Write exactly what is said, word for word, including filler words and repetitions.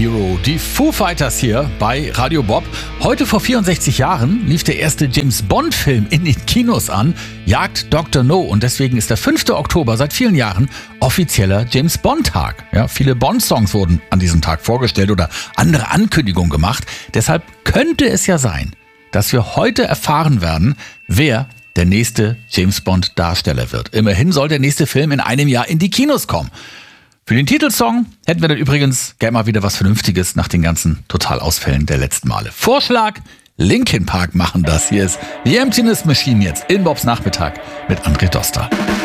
Hero. Die Foo Fighters hier bei Radio Bob. Heute vor vierundsechzig Jahren lief der erste James-Bond-Film in den Kinos an, Jagd Doktor No. Und deswegen ist der fünfte Oktober seit vielen Jahren offizieller James-Bond-Tag. Ja, viele Bond-Songs wurden an diesem Tag vorgestellt oder andere Ankündigungen gemacht. Deshalb könnte es ja sein, dass wir heute erfahren werden, wer der nächste James-Bond-Darsteller wird. Immerhin soll der nächste Film in einem Jahr in die Kinos kommen. Für den Titelsong hätten wir dann übrigens gerne mal wieder was Vernünftiges nach den ganzen Totalausfällen der letzten Male. Vorschlag, Linkin Park machen das. Hier ist The Emptiness Machine jetzt in Bobs Nachmittag mit André Doster.